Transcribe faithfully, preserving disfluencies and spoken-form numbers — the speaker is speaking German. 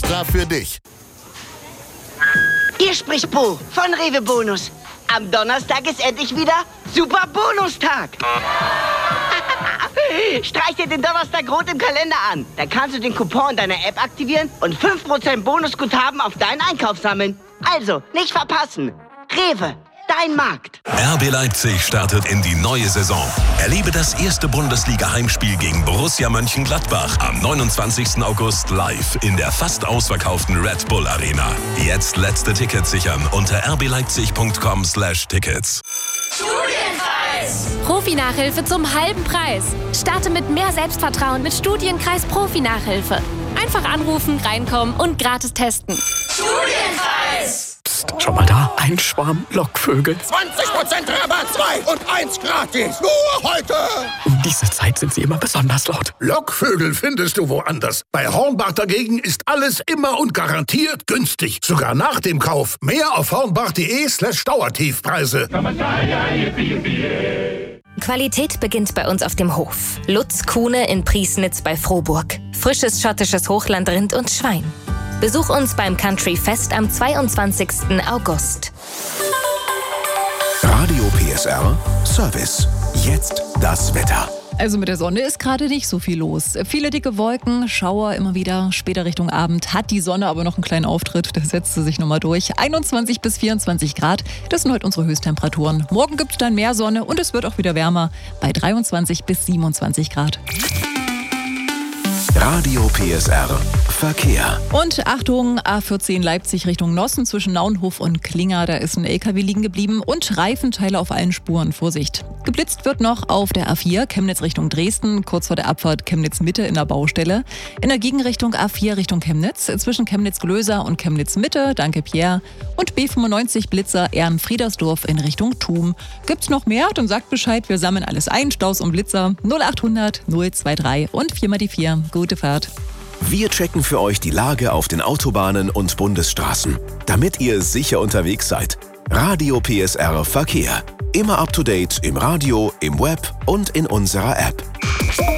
extra für dich. Hier spricht Bo von Rewe Bonus. Am Donnerstag ist endlich wieder Super Bonustag. Streich dir den Donnerstag rot im Kalender an. Dann kannst du den Coupon deiner App aktivieren und fünf Prozent Bonusguthaben auf deinen Einkauf sammeln. Also, nicht verpassen. Rewe, dein Markt. R B Leipzig startet in die neue Saison. Erlebe das erste Bundesliga-Heimspiel gegen Borussia Mönchengladbach am neunundzwanzigsten August live in der fast ausverkauften Red Bull Arena. Jetzt letzte Tickets sichern unter r b leipzig punkt com slash tickets. Studienkreis! Profi-Nachhilfe zum halben Preis. Starte mit mehr Selbstvertrauen mit Studienkreis Profi-Nachhilfe. Einfach anrufen, reinkommen und gratis testen. Studienkreis! Psst, schau mal da. Ein Schwarm Lockvögel. zwanzig Prozent Rabatt, zwei und eins gratis. Nur heute. Um diese Zeit sind sie immer besonders laut. Lockvögel findest du woanders. Bei Hornbach dagegen ist alles immer und garantiert günstig. Sogar nach dem Kauf. Mehr auf hornbach.de slash Dauertiefpreise. Qualität beginnt bei uns auf dem Hof. Lutz Kuhne in Priesnitz bei Frohburg. Frisches schottisches Hochlandrind und Schwein. Besuch uns beim Country Fest am zweiundzwanzigsten August. Radio P S R Service. Jetzt das Wetter. Also mit der Sonne ist gerade nicht so viel los. Viele dicke Wolken, Schauer immer wieder. Später Richtung Abend hat die Sonne aber noch einen kleinen Auftritt. Der setzt sie sich nochmal durch. einundzwanzig bis vierundzwanzig Grad, das sind heute unsere Höchsttemperaturen. Morgen gibt es dann mehr Sonne und es wird auch wieder wärmer bei dreiundzwanzig bis siebenundzwanzig Grad. Radio P S R Verkehr. Und Achtung, A vierzehn Leipzig Richtung Nossen zwischen Naunhof und Klinger. Da ist ein L K W liegen geblieben und Reifenteile auf allen Spuren. Vorsicht. Geblitzt wird noch auf der A vier Chemnitz Richtung Dresden, kurz vor der Abfahrt Chemnitz Mitte in der Baustelle. In der Gegenrichtung A vier Richtung Chemnitz zwischen Chemnitz-Glöser und Chemnitz Mitte, danke Pierre. Und B fünfundneunzig Blitzer Ehrenfriedersdorf in Richtung Thum. Gibt's noch mehr? Dann sagt Bescheid, wir sammeln alles ein. Staus und Blitzer null achthundert null dreiundzwanzig und vier mal die vier. Gute Fahrt. Wir checken für euch die Lage auf den Autobahnen und Bundesstraßen, damit ihr sicher unterwegs seid. Radio P S R Verkehr. Immer up to date im Radio, im Web und in unserer App.